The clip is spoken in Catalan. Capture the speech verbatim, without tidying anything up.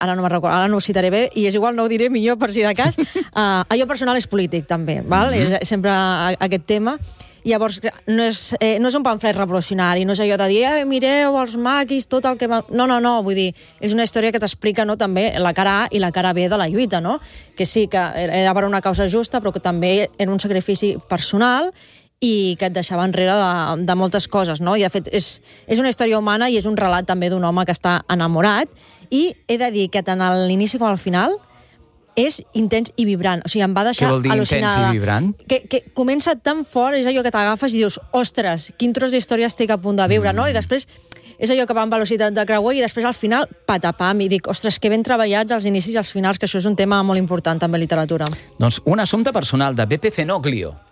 ara no me'n recordo, ara no ho citaré bé, i és igual, no ho diré millor per si de cas, uh, allò personal és polític, també, val? Mm-hmm. És sempre aquest tema. Llavors, no és, eh, no és un pamflet revolucionari, no és allò de dir, eh, mireu els maquis, tot el que va... No, no, no, vull dir, és una història que t'explica, no, també la cara A i la cara B de la lluita, no? Que sí, que era per una causa justa, però que també era un sacrifici personal i que et deixava enrere de, de moltes coses, no? I, de fet, és, és una història humana i és un relat també d'un home que està enamorat, i he de dir que tant a l'inici com al final és intens i vibrant. O sigui, em va deixar al·lucinada. Què vol dir intens i vibrant? Que, que comença tan fort, és allò que t'agafes i dius, ostres, quin tros d'història estic a punt de viure, mm. no? I després és allò que va amb velocitat de creuer i després al final, patapam, i dic, ostres, que ben treballats els inicis i els finals, que això és un tema molt important també en literatura. Doncs un assumpte personal de B P C Noglio.